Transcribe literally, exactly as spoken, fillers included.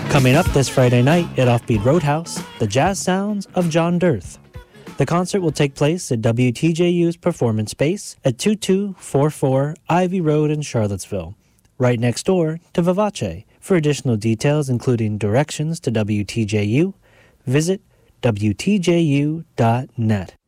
Coming up this Friday night at Offbeat Roadhouse, the jazz sounds of John Dirth. The concert will take place at W T J U's Performance Space at twenty-two forty-four Ivy Road in Charlottesville, right next door to Vivace. For additional details, including directions to W T J U, visit W T J U dot net.